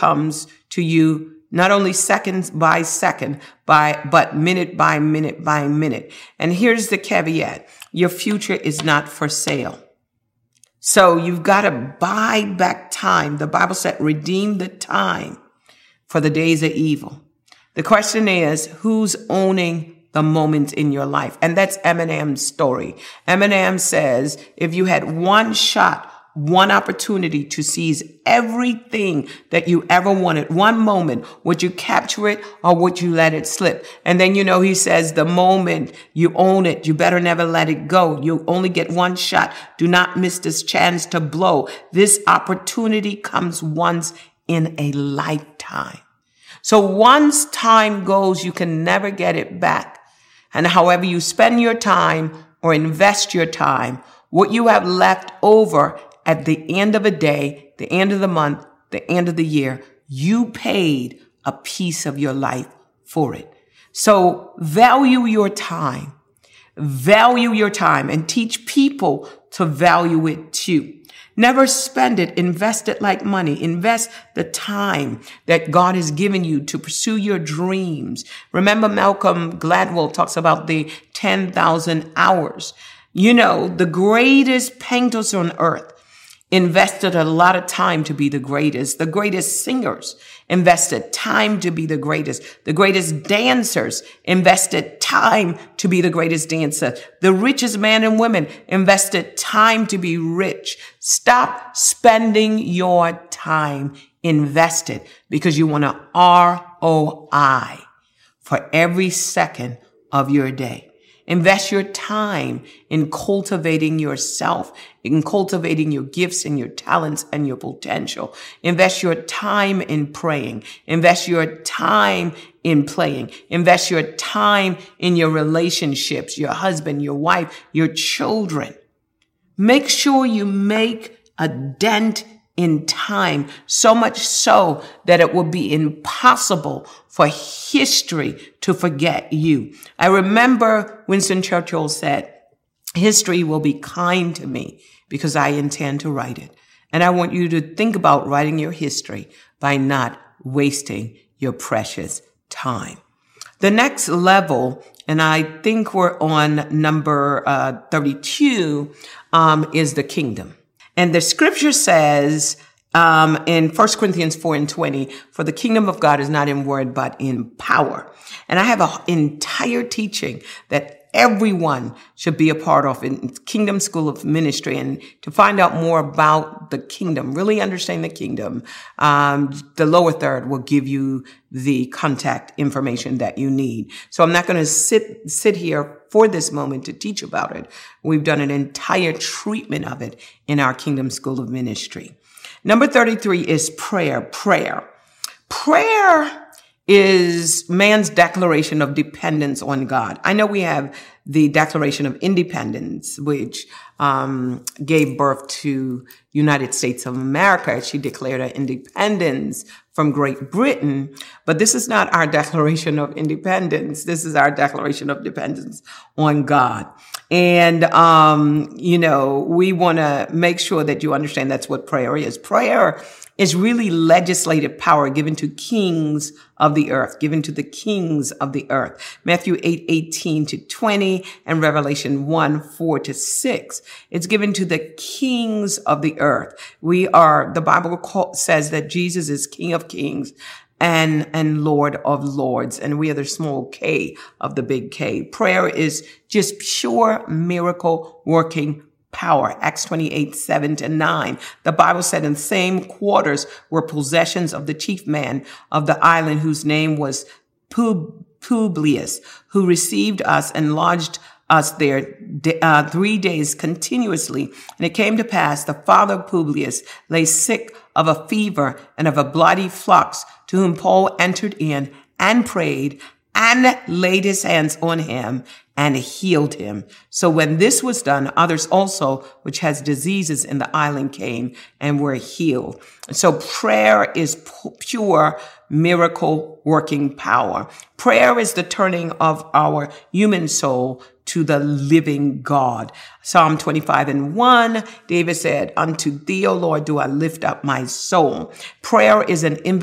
comes to you not only seconds by second, but minute by minute by minute. And here's the caveat. Your future is not for sale. So you've got to buy back time. The Bible said, redeem the time, for the days are evil. The question is, who's owning the moment in your life? And that's Eminem's story. Eminem says, if you had one shot, one opportunity to seize everything that you ever wanted, one moment, would you capture it or would you let it slip? And then, he says, the moment you own it, you better never let it go. You only get one shot. Do not miss this chance to blow. This opportunity comes once in a lifetime. So once time goes, you can never get it back. And however you spend your time or invest your time, what you have left over at the end of a day, the end of the month, the end of the year, you paid a piece of your life for it. So value your time. Value your time and teach people to value it too. Never spend it. Invest it like money. Invest the time that God has given you to pursue your dreams. Remember, Malcolm Gladwell talks about the 10,000 hours. The greatest painters on earth invested a lot of time to be the greatest. The greatest singers invested time to be the greatest. The greatest dancers invested time to be the greatest dancer. The richest men and women invested time to be rich. Stop spending your time. Invest it because you want an ROI for every second of your day. Invest your time in cultivating yourself, in cultivating your gifts and your talents and your potential. Invest your time in praying. Invest your time in playing. Invest your time in your relationships, your husband, your wife, your children. Make sure you make a dent in time, so much so that it will be impossible for history to forget you. I remember Winston Churchill said, history will be kind to me because I intend to write it. And I want you to think about writing your history by not wasting your precious time. The next level, and I think we're on number 32, is the kingdom. And the scripture says in 1 Corinthians 4:20, for the kingdom of God is not in word, but in power. And I have an entire teaching that everyone should be a part of in Kingdom School of Ministry. And to find out more about the kingdom, really understand the kingdom, the lower third will give you the contact information that you need. So I'm not going to sit here for this moment to teach about it. We've done an entire treatment of it in our Kingdom School of Ministry. Number 33 is prayer. Prayer is man's declaration of dependence on God. I know we have the Declaration of Independence, which gave birth to United States of America. She declared her independence from Great Britain. But this is not our Declaration of Independence. This is our Declaration of Dependence on God. And, we want to make sure that you understand that's what prayer is. Prayer is really legislative power given to kings of the earth, given to the kings of the earth. Matthew 8:18-20 and Revelation 1:4-6. It's given to the kings of the earth. The Bible says that Jesus is King of Kings and Lord of Lords. And we are the small K of the big K. Prayer is just pure miracle working power. Acts 28:7-9. The Bible said in the same quarters were possessions of the chief man of the island, whose name was Publius, who received us and lodged us there 3 days continuously. And it came to pass, the father of Publius lay sick of a fever and of a bloody flux, to whom Paul entered in and prayed and laid his hands on him and healed him. So when this was done, others also, which has diseases in the island, came and were healed. So prayer is pure miracle working power. Prayer is the turning of our human soul to the living God. Psalm 25:1, David said, unto thee, O Lord, do I lift up my soul. Prayer is an invitation